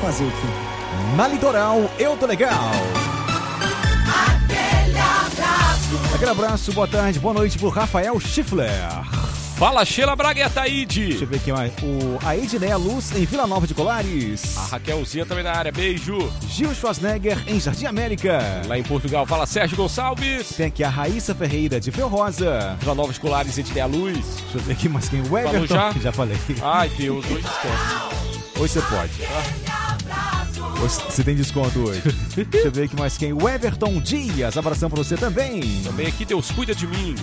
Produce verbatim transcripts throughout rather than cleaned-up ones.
Fazer o quê? Na Litoral, eu tô legal. Aquele abraço. Aquele abraço, boa tarde, boa noite pro Rafael Schiffler. Fala, Sheila Braga e a Taíde. Deixa eu ver aqui mais. O, a Edneia Luz em Vila Nova de Colares. A Raquelzinha também na área, beijo. Gil Schwarzenegger em Jardim América. Lá em Portugal, fala Sérgio Gonçalves. Tem aqui a Raíssa Ferreira de Fel Rosa. Vila Nova de Colares, Edneia Luz. Deixa eu ver aqui mais quem. O Everton. Falou já? Já falei. Ai, Deus, hoje esquece. Hoje você pode. Hoje você tem desconto hoje. Deixa eu ver aqui mais quem. O Everton Dias. Abração pra você também. Também aqui, Deus cuida de mim.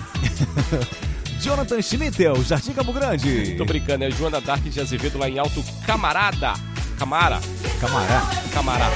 Jonathan Schmittel, Jardim Campo Grande. Tô brincando, é Joana Dark de Azevedo lá em Alto Camarada. Camara. Camará. Camará.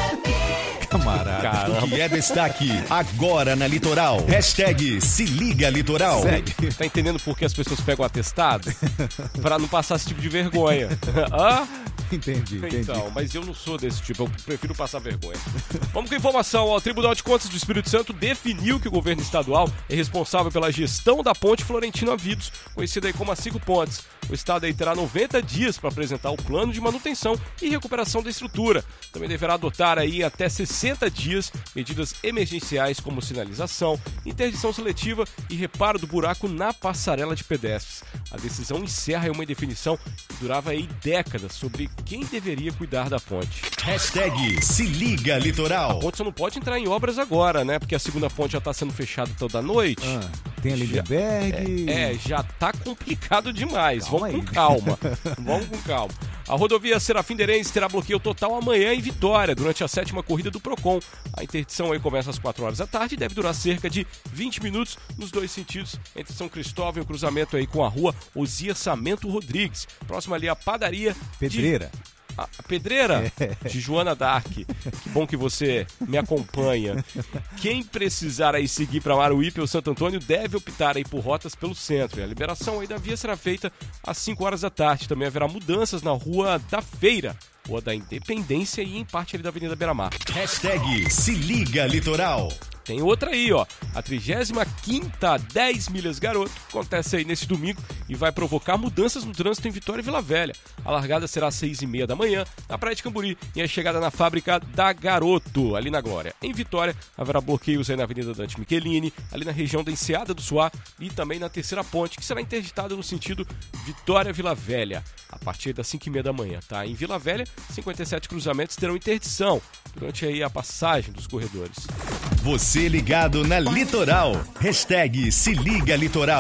Camarada. Caramba. O que é destaque agora na Litoral. Hashtag se liga Litoral. Segue. Tá entendendo por que as pessoas pegam atestado? Pra não passar esse tipo de vergonha. Hã? Entendi, entendi. Então, mas eu não sou desse tipo, eu prefiro passar vergonha. Vamos com informação, ó, o Tribunal de Contas do Espírito Santo definiu que o governo estadual é responsável pela gestão da ponte Florentino Avidos, conhecida aí como a Cinco Pontes. O estado aí terá noventa dias para apresentar o plano de manutenção e recuperação da estrutura. Também deverá adotar aí até sessenta dias medidas emergenciais como sinalização, interdição seletiva e reparo do buraco na passarela de pedestres. A decisão encerra aí uma indefinição que durava aí décadas sobre quem deveria cuidar da ponte. Hashtag se liga Litoral. A ponte só não pode entrar em obras agora, né? Porque a segunda ponte já está sendo fechada toda a noite. Ah, tem a Lindenberg. É, é, já tá complicado demais. Calma Vamos aí. com calma. Vamos com calma. A rodovia Serafim Derense terá bloqueio total amanhã em Vitória, durante a sétima corrida do Procon. A interdição aí começa às quatro horas da tarde e deve durar cerca de vinte minutos nos dois sentidos, entre São Cristóvão e o cruzamento aí com a rua Osias Samento Rodrigues, próximo ali à padaria Pedreira. De... A Pedreira de Joana Dark. Que bom que você me acompanha. Quem precisar aí seguir para Maruípe ou Santo Antônio deve optar aí por rotas pelo centro. E a liberação aí da via será feita às cinco horas da tarde. Também haverá mudanças na Rua da Feira, Rua da Independência e em parte ali da Avenida Beira-Mar. Hashtag se liga Litoral. Tem outra aí, ó. A trigésima quinta dez Milhas Garoto acontece aí nesse domingo e vai provocar mudanças no trânsito em Vitória e Vila Velha. A largada será às seis e meia da manhã na Praia de Camburi e a chegada na fábrica da Garoto, ali na Glória. Em Vitória, haverá bloqueios aí na Avenida Dante Michelini, ali na região da Enseada do Suá e também na Terceira Ponte, que será interditada no sentido Vitória-Vila Velha, a partir das cinco e meia da manhã, tá? Em Vila Velha, cinquenta e sete cruzamentos terão interdição durante aí a passagem dos corredores. Você ligado na Litoral. Hashtag se liga Litoral.